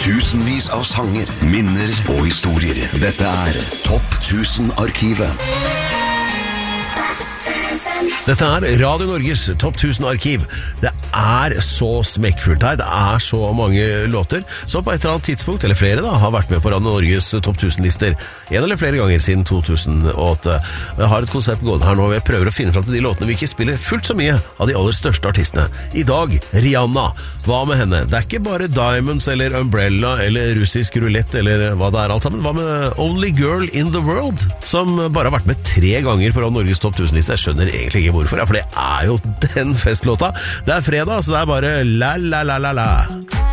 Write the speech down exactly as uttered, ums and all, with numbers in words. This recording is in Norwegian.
Tusenvis av sanger, minner og historier. Dette er Topp tusen-arkivet. Dette er Radio Norges Topp tusen-arkiv. Det er så smekkfullt her. Det er så mange låter som på et eller annet tidspunkt, eller flere da, har vært med på Radio Norges Topp tusen-lister. En eller flere ganger siden to tusen og åtte. Jeg har et konsept gående her nå, hvor jeg prøver å finne frem til de låtene vi ikke spiller fullt så mye av de aller største artistene. I dag, Rihanna. Hva med henne? Det er ikke bare Diamonds eller Umbrella eller russisk roulette eller hva det er alt sammen. Hva med Only Girl in the World, som bare har vært med tre ganger på Radio Norges Topp tusen-liste. Jeg skjønner egentlig ikke hvorfor, ja, for det er jo den festlåta. Det er fredag, så det er bare la la la la la.